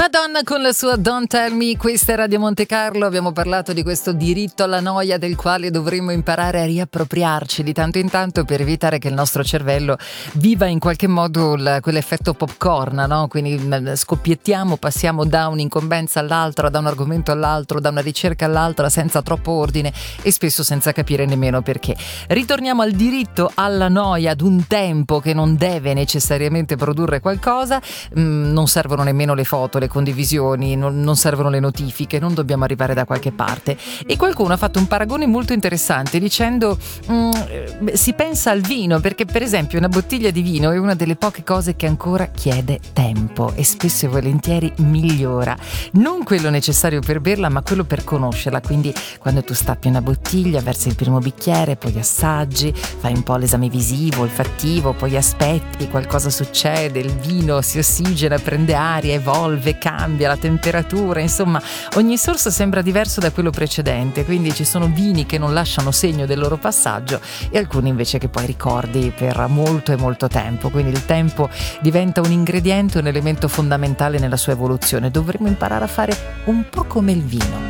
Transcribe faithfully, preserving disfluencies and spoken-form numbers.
Madonna con la sua Don't Tell Me, questa è Radio Monte Carlo. Abbiamo parlato di questo diritto alla noia del quale dovremmo imparare a riappropriarci di tanto in tanto per evitare che il nostro cervello viva in qualche modo il, quell'effetto popcorn, no? Quindi scoppiettiamo, passiamo da un'incombenza all'altra, da un argomento all'altro, da una ricerca all'altra senza troppo ordine e spesso senza capire nemmeno perché. Ritorniamo al diritto alla noia, ad un tempo che non deve necessariamente produrre qualcosa. Mm, non servono nemmeno le foto, le condivisioni, non, non servono le notifiche, non dobbiamo arrivare da qualche parte. E qualcuno ha fatto un paragone molto interessante dicendo mm, si pensa al vino, perché per esempio una bottiglia di vino è una delle poche cose che ancora chiede tempo e spesso e volentieri migliora, non quello necessario per berla ma quello per conoscerla. Quindi quando tu stappi una bottiglia, versi il primo bicchiere, poi assaggi, fai un po' l'esame visivo, olfattivo, poi aspetti, qualcosa succede, il vino si ossigena, prende aria, evolve, cambia la temperatura, insomma ogni sorso sembra diverso da quello precedente, quindi ci sono vini che non lasciano segno del loro passaggio e alcuni invece che poi ricordi per molto e molto tempo. Quindi il tempo diventa un ingrediente, un elemento fondamentale nella sua evoluzione. Dovremmo imparare a fare un po' come il vino.